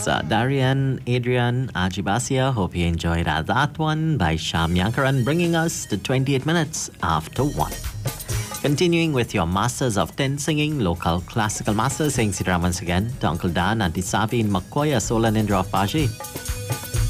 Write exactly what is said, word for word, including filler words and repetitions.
That's uh, Darian, Adrian, Ajibasia. Hope you enjoyed uh, that one by Sham Yankaran, bringing us to twenty-eight minutes after one. Continuing with your Masters of Ten Singing, local classical masters, saying Sitaram once again to Uncle Dan, Auntie Sabi in Makoya, Solan Indra of Paji.